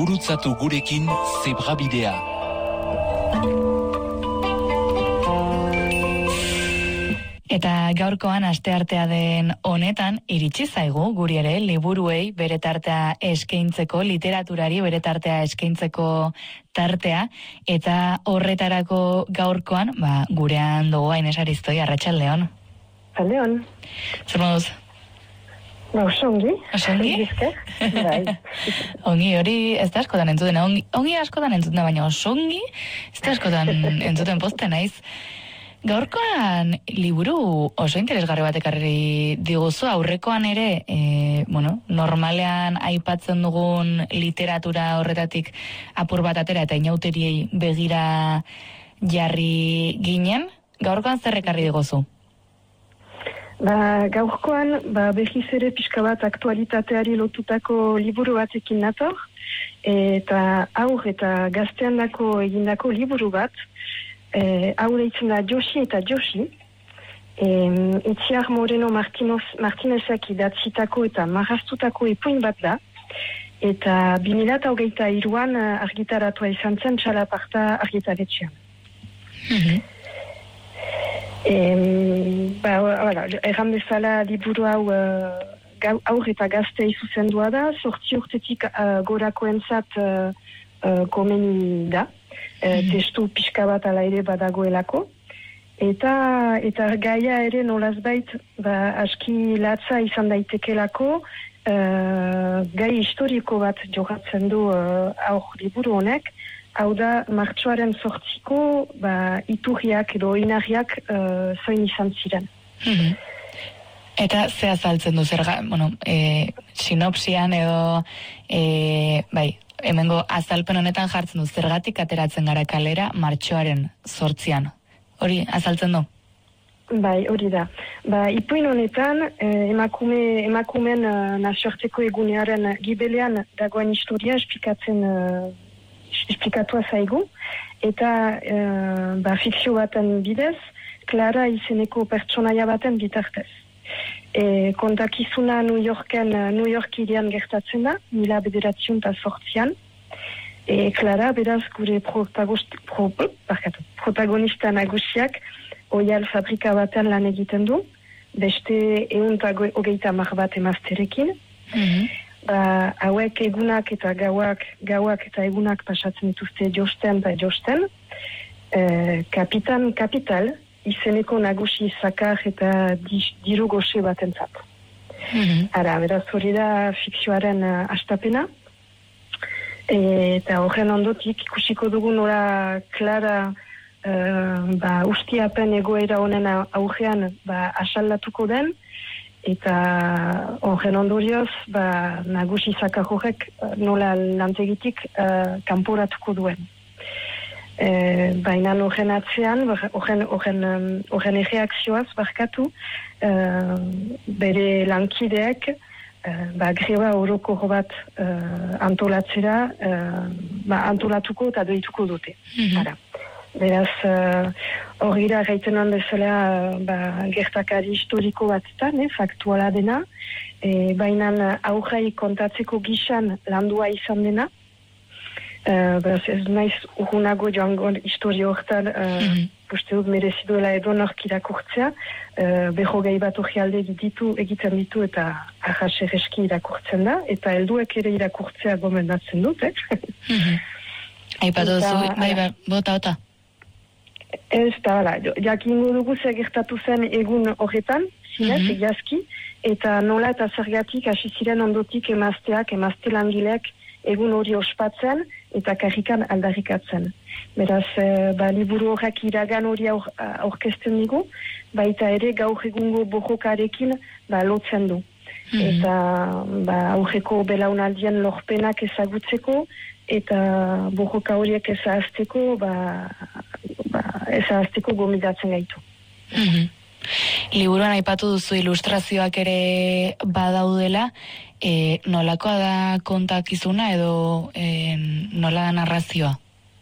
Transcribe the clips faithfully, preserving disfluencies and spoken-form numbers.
gurutzatu gurekin Zebrabidea. Eta gaurkoan asteartea den honetan iritsi zaigu guri ere liburuei bere tartea eskaintzeko, literaturari bere tartea eskaintzeko tartea, eta horretarako gaurkoan, ba, gurean dugu Aines Aristoi, arratsaldeon. Arratsaldeon. Zer moduz? Ba, osongi. Osongi? Bai. Ongi, hori ez da askotan entzuten, ongi, ongi askotan entzuten, baina osongi ez da askotan entzuten posten naiz. Gaurkoan liburu oso interesgarri bat ekarri diguzu, aurrekoan ere, e, bueno, normalean aipatzen dugun literatura horretatik apur bat atera eta inauteriei begira jarri ginen, gaurkoan zer ekarri diguzu? Ba, gaurkoan, ba, behiz ere pixka bat aktualitateari lotutako liburu batekin nator, eta aur eta gazteandako egindako liburu bat, Eh, hau deitzen da Josi eta Josi, eh, Itziar Moreno Martinoz, Martinezak idatzitako eta marraztutako ipuin bat da, eta bi mila hogeita hiruan argitaratua izan zen Txalaparta argitaretxean. Mm-hmm. eh, ba, voilà, erran bezala liburu hau uh, aur eta gaztei zuzendua da, sortzi urtetik uh, gorakoentzat uh, uh, komeni da. Mm-hmm. Testu pixka bat ala ere badagoelako, eta eta gaia ere nolazbait ba, aski latza izan daitekelako, uh, gai historiko bat jogatzen du uh, aur liburu honek, hau da martxoaren sortziko ba, iturriak edo inarriak uh, zain izan ziren. Mm-hmm. Eta ze azaltzen du zer, bueno, e, sinopsian edo e, bai, hemengo azalpen honetan jartzen du zergatik ateratzen gara kalera martxoaren zortzian. Hori azaltzen du? Bai, hori da. Ba, ipuin honetan, eh, emakume, emakumen uh, nazioarteko egunearen gibelean dagoen historia esplikatzen uh, esplikatua zaigu, eta uh, ba, fikzio baten bidez, Clara izeneko pertsonaia baten bitartez. E, kontakizuna New Yorken, New York irian gertatzen da, mila bederatziun eta sortzian. E, Clara, beraz, gure protagost, pro, barkatu, protagonista nagusiak oial fabrika batean lan egiten du, beste eunta hogeita mar bat emazterekin. Mm-hmm. Ba, hauek egunak eta gauak, gauak eta egunak pasatzen dituzte josten eta josten. E, kapitan, kapital, izeneko nagusi zakar eta diru goxe batentzat. Mm-hmm. Ara, beraz hori da fikzioaren uh, astapena. E, eta horren ondotik ikusiko dugu nola Clara uh, ba, ustiapen egoera honen aurrean ba, asaldatuko den, eta horren ondorioz ba, nagusi zakar horrek uh, nola lantegitik uh, kanporatuko duen. E, baina horren atzean, horren erreakzioaz barkatu, e, bere lankideek e, ba, greba orokor bat e, antolatzera e, ba, antolatuko eta doituko dute. Mm-hmm. Beraz, hori da gaiten bezala ba, gertakari historiko bat eta, ne, faktuala dena, e, baina aurrai kontatzeko gisan landua izan dena. Uh, beraz ez naiz urgunago joango historio hortan uh, mm-hmm. uste dut mereziduela edo nork irakurtzea, uh, berrogei bat hori alde ditu egiten ditu eta ahas erreski irakurtzen da, eta helduek ere irakurtzea gomendatzen dut, eh? Mm-hmm. Aipatu duzu, bai, bai, bota, bota. Ez da, hala, jakingo dugu zer gertatu zen egun horretan, zinez, mm-hmm. egiazki, eta nola eta zergatik hasi ziren ondotik emazteak, emazte langileak egun hori ospatzen eta karrikan aldarrikatzen. Beraz, e, ba, liburu horrek iragan hori aur, aurkezten digu, baita ere gaur egungo borrokarekin ba, lotzen du. Mm-hmm. Eta ba, aurreko belaunaldien lorpenak ezagutzeko eta borroka horiek ezahazteko ba, ba, ezahazteko gomidatzen gaitu. Mm-hmm. Liburuan aipatu duzu ilustrazioak ere badaudela, e, nolakoa da kontakizuna edo e, nola da narrazioa?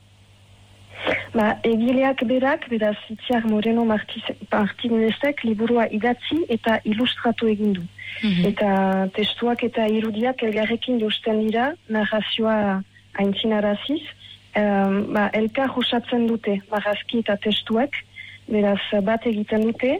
Ba, egileak berak, beraz, Itziar Moreno Martinezek liburua idatzi eta ilustratu egin du. Mm-hmm. Eta testuak eta irudiak elgarrekin josten dira narrazioa aintzinaraziz, um, ba, elkar osatzen dute marrazki eta testuak, beraz bat egiten dute,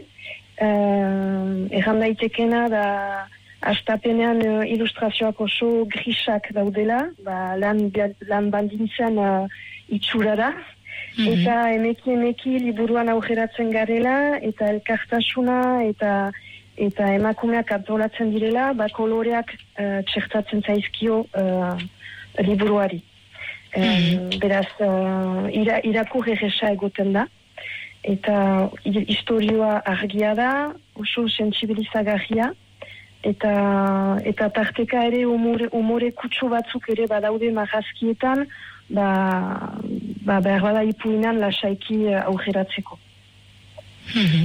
uh, erran daitekena da astapenean uh, ilustrazioak oso grisak daudela, ba, lan, lan bandintzen uh, itxurara, mm-hmm. eta emeki emeki liburuan aurreratzen garela, eta elkartasuna, eta eta emakumeak antolatzen direla, ba, koloreak uh, txertatzen zaizkio uh, liburuari. Mm-hmm. Um, beraz, uh, ira, irakur erresa egoten da, eta historioa argia da, oso sentsibilizagarria, eta eta tarteka ere umore, umore kutsu batzuk ere badaude marrazkietan, ba, ba behar bada ipuinan lasaiki aurreratzeko. Mm-hmm.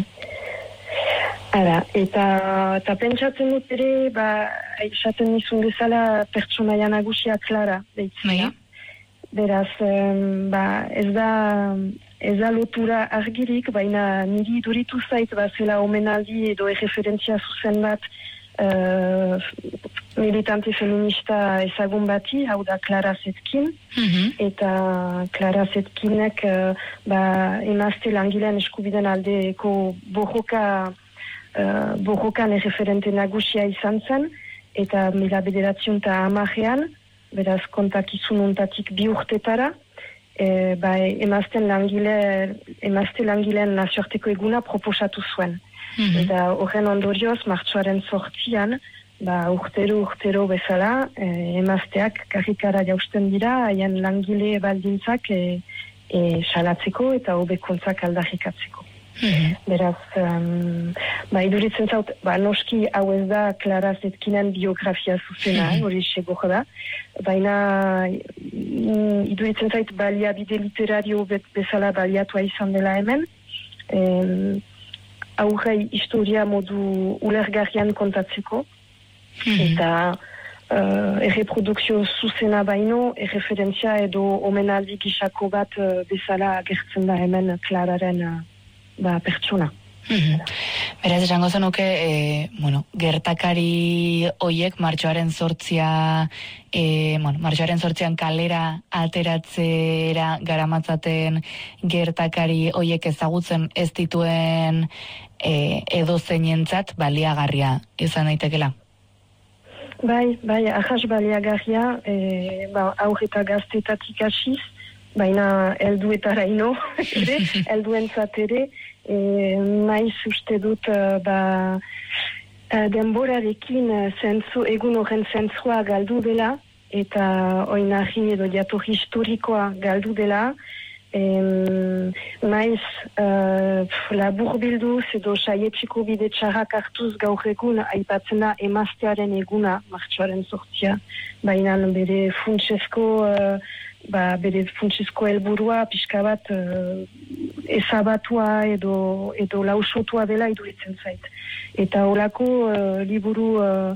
Ara, eta, eta pentsatzen dut ere, ba, esaten nizun bezala pertsonaia nagusia Clara deitzea. Beraz, um, ba, ez da, ez da lotura argirik, baina niri duritu zait, ba, zela omenaldi edo erreferentzia zuzen bat uh, militante feminista ezagun bati, hau da Clara Zetkin, mm-hmm. eta Clara Zetkinek uh, ba, emazte langilean eskubiden aldeko borroka Uh, borrokan erreferente nagusia izan zen, eta mila bederatzion eta amajean, beraz kontakizun ontatik bi urtetara, e, ba, emazten langile, emazte langileen nazioarteko eguna proposatu zuen. Mm-hmm. Eta horren ondorioz, martxoaren sortzian, ba, urtero urtero bezala, e, emazteak karrikara jausten dira, haien langile baldintzak e, e, salatzeko eta hobekuntzak aldarrikatzeko. Mm-hmm. Beraz, um, ba, iduritzen zaut, ba, noski hau ez da Clara Zetkinen biografia zuzena, hori mm-hmm. segoko da, baina iduritzen zait baliabide literario bet bezala baliatua izan dela hemen, em, aurrei historia modu ulergarrian kontatzeko, mm-hmm. eta uh, erreprodukzio zuzena baino, erreferentzia edo omenaldi gisako bat uh, bezala agertzen da hemen Clararen uh, ba, pertsona. Mm-hmm. Beraz, esango zenuke, e, bueno, gertakari hoiek martxoaren sortzia, e, bueno, martxoaren sortzian kalera ateratzera garamatzaten gertakari hoiek ezagutzen ez dituen e, edo zeinentzat baliagarria izan daitekela. Bai, bai, ahas baliagarria, e, ba, aur eta gaztetatik hasiz, baina helduetara ino, ere, helduentzat ere, e, naiz uste dut, uh, ba, uh, denborarekin uh, zentzu, egun horren zentzua galdu dela, eta oinarri edo jatorri historikoa galdu dela, em, naiz uh, labur bilduz edo saietxiko bide txarrak hartuz gaur egun aipatzen da emaztearen eguna, martxoaren sortzia, baina bere funtsezko uh, ba, bere funtsezko helburua pixka bat uh, ezabatua edo, edo lausotua dela iduritzen zait. Eta holako uh, liburu uh,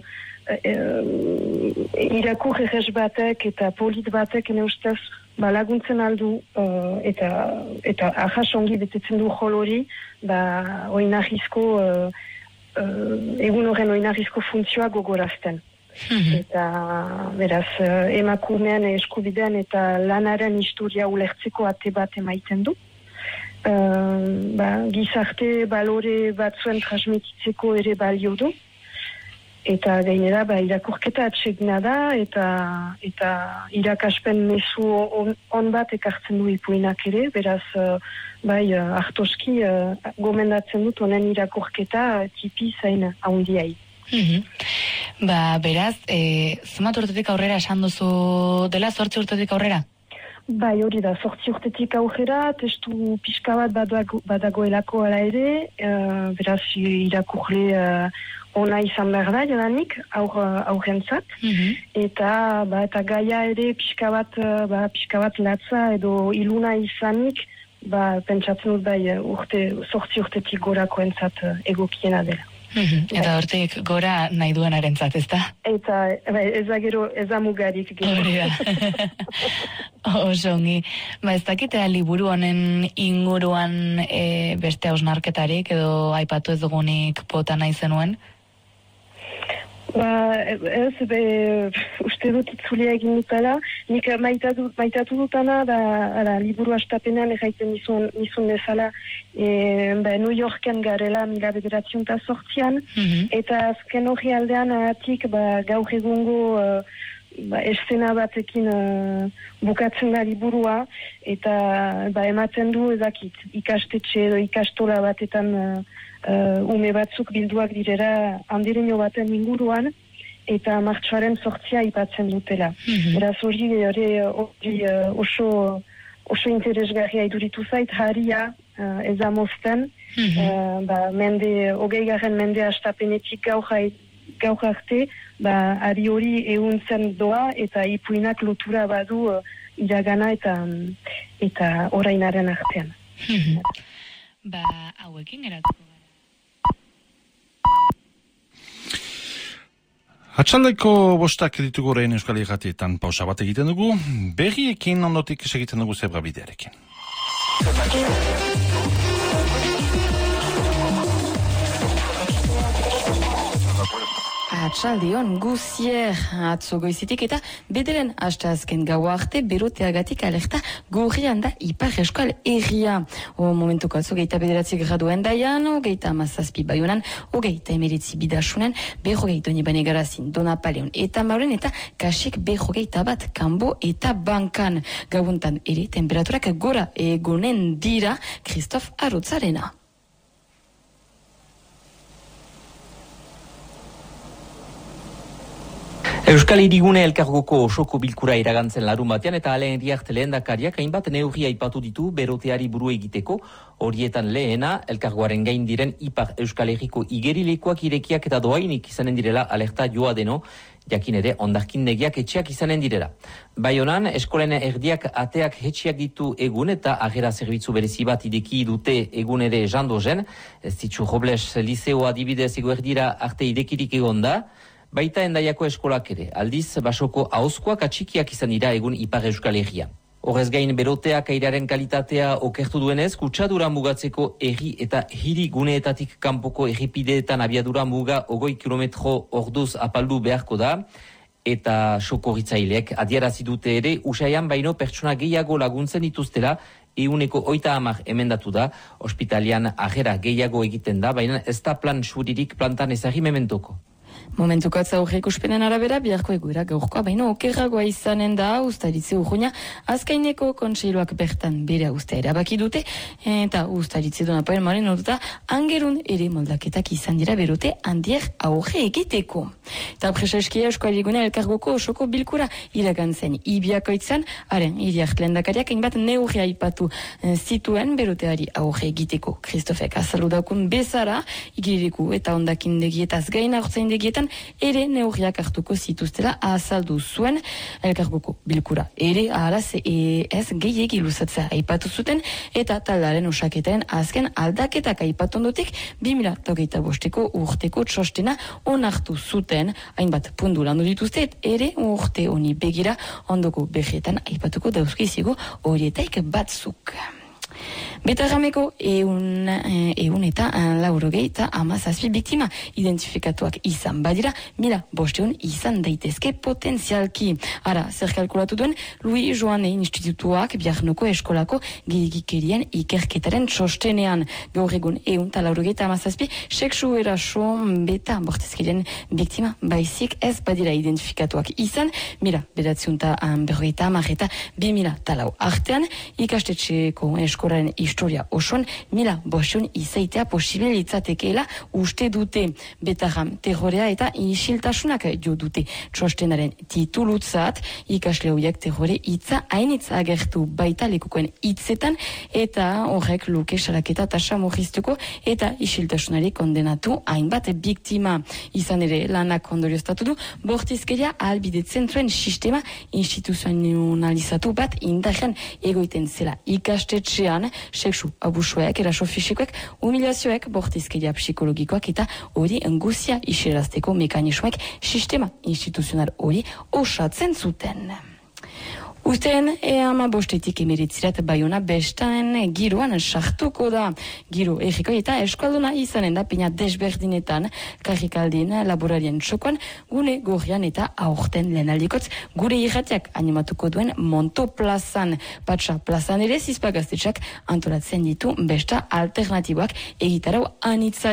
uh, irakur errez batek eta polit batek ene ustez ba, laguntzen aldu uh, eta, eta ahas ongi betetzen du jol hori ba, oinarrizko uh, uh, egun horren oinarrizko funtzioa gogorazten. Mm-hmm. Eta, beraz, emakumeen eskubidean eta lanaren historia ulertzeko ate bat emaiten du. Uh, ba, gizarte balore batzuen transmititzeko ere balio du. Eta gainera, ba, irakurketa atsegina da, eta, eta irakaspen mezu on, on bat ekartzen du ipuinak ere, beraz, uh, bai, uh, hartoski uh, gomendatzen dut honen irakurketa tipi zain haundiai. Mm-hmm. Ba, beraz, e, zumat urtetik aurrera esan duzu dela, zortzi urtetik aurrera? Bai, hori da, zortzi urtetik aurrera, testu pixka bat badago, badagoelako ala ere, uh, beraz, irakurle uh, ona izan behar da, jadanik, aur, aurrentzat, mm-hmm. eta, ba, eta gaia ere pixka bat, ba, pixka bat latza edo iluna izanik, ba, pentsatzen dut bai, urte, zortzi urtetik gorakoentzat egokiena dela. Mm-hmm. Eta hortik gora nahi duenarentzat, ez da? Eta ez da gero, ez da mugarik gero. Hori da. Oso ongi. Ba, ez dakitea liburu honen inguruan e, beste hausnarketarik edo aipatu ez dugunik pota nahi zenuen? Ba, ez, be, uste dut itzulea egin dutala. Nik maitatu, maitatu dutana, da, ala, liburu astapenean erraiten nizun, nizun bezala, e, ba, New Yorken garela mila bederatziun eta sortzian, mm-hmm. eta azken hori aldean atik, ba, gaur egungo uh, ba, eszena batekin uh, bukatzen da liburua, eta ba, ematen du ezakit, ikastetxe edo ikastola batetan uh, Uh, ume batzuk bilduak direra handireño baten inguruan eta martxoaren sortzia ipatzen dutela. Mm-hmm. Eraz hori hori uh, oso, oso interesgarria iduritu zait, haria uh, ez amozten, mm-hmm. uh, ba, mende, hogei garen mende astapenetik gaur arte, ba, hari hori ehuntzen doa eta ipuinak lotura badu uh, iragana eta, eta orainaren artean. Mm-hmm. Ba, hauekin geratuko. Atxaldeko bostak ditugu orain Euskal Irratietan pausa bat egiten dugu, berriekin ondotik segitzen dugu Zebra bidearekin. Atxaldion, guzier atzo goizitik eta bederen hasta azken gaua arte beroteagatik alerta gorrian da ipar eskal erria. O momentuko atzo geita bederatzi graduen daian, o geita amazazpi baionan, o geita emeritzi bidasunen, beho geita onibane garazin, Donapaleon eta Mauren eta kasik beho geita bat kanbo eta bankan. Gabuntan ere temperaturak gora egonen dira Kristof Arrutzarena. Euskal Hirigune elkargoko osoko bilkura iragantzen larun batean eta Alain Iriarte lehendakariak hainbat neurria aipatu ditu beroteari buru egiteko. Horietan lehena, elkargoaren gain diren Ipar Euskal Herriko igerilekoak irekiak eta doainik izanen direla alerta joa deno, jakin ere ondarkin negiak etxeak izanen direla. Baionan, eskolen erdiak ateak hetxiak ditu egun eta agera zerbitzu berezi bat ideki dute egun ere jandozen, ez ditzu Robles Liceo adibidez ego erdira arte idekirik egonda, baita Endaiako eskolak ere, aldiz basoko ahozkoak atxikiak izan dira egun Ipar Euskal Herria. Horrez gain beroteak airaren kalitatea okertu duenez, kutsadura mugatzeko erri eta hiri guneetatik kanpoko errepideetan abiadura muga ogoi kilometro orduz apaldu beharko da, eta sokorritzaileek adierazi dute ere, usaian baino pertsona gehiago laguntzen dituztela, euneko oita hamar emendatu da, ospitalian agera gehiago egiten da, baina ez da plan suririk plantan ezagri mementoko. Momentuko atza aurre ikuspenen arabera, biharko egoera gaurkoa baino okerragoa izanen da, ustaritze urruina, azkaineko kontseiluak bertan bere usta erabaki dute, eta ustaritze Donapaen maren orduta, angerun ere moldaketak izan dira berote handiek aurre egiteko. Eta preseskia Euskal Hirigune elkargoko osoko bilkura iragantzen ibiakoitzan, haren Iriarte lehendakariak hainbat neurria aipatu zituen beroteari aurre egiteko. Kristofek azalu daukun bezara, igiriku eta ondakindegietaz gaina ortzaindegietan ere neurriak hartuko zituztela azaldu zuen elkargoko bilkura. Ere ahalaz e, ez gehiegi luzatzea aipatu zuten eta taldaren osaketaren azken aldaketak aipatu ondotik bi mila hogeita bosteko urteko txostena onartu zuten hainbat puntu landu dituzte ere urte honi begira ondoko berrietan aipatuko dauzkizigo horietaik batzuk. Betarrameko eun, eun eta laurogei eta amazazpi biktima identifikatuak izan badira, mila bosteun izan daitezke potentzialki. Ara, zer kalkulatu duen, Louis Joane institutuak biharnoko eskolako gehigikerien ikerketaren txostenean. Gaur egun eun eta laurogei eta amazazpi seksu eraso beta bortezkeren biktima baizik ez badira identifikatuak izan, mila bedatziun eta berrogei eta amar eta bi mila talau artean ikastetxeko eskolaren historia osoan mila bosteun izaitea posible litzatekeela uste dute. Betarram terrorea eta isiltasunak jo dute. Txostenaren titulutzat ikasle horiek terrore hitza hainitz agertu baita lekukoen hitzetan eta horrek luke salaketa tasa murriztuko eta isiltasunari kondenatu hainbat biktima. Izan ere lanak ondorioztatu du bortizkeria ahalbidetzen zuen sistema instituzionalizatu bat indarrean egoiten zela ikastetxean, seksu abusuak, eraso fisikoak, humilazioak, bortizkeria psikologikoak eta hori angustia isilazteko mekanismoak sistema instituzional hori osatzen zuten. Uzten eama bostetik emeritzirat Baiona bestan giroan sartuko da. Giro egiko eta eskalduna izanen da pina desberdinetan, karrikaldien laborarien txokoan, gune gorrian eta aurten lehenaldikotz gure irratiak animatuko duen Monto plazan. Patsa plazan ere zizpagaztetxak antolatzen ditu besta alternatiboak egitarau anitza